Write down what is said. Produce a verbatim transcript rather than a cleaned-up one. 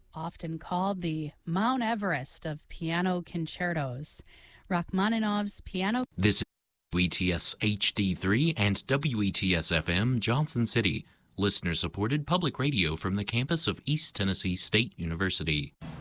often called the Mount Everest of piano concertos. Rachmaninoff's piano... This is W E T S H D three and W E T S F M Johnson City, listener-supported public radio from the campus of East Tennessee State University.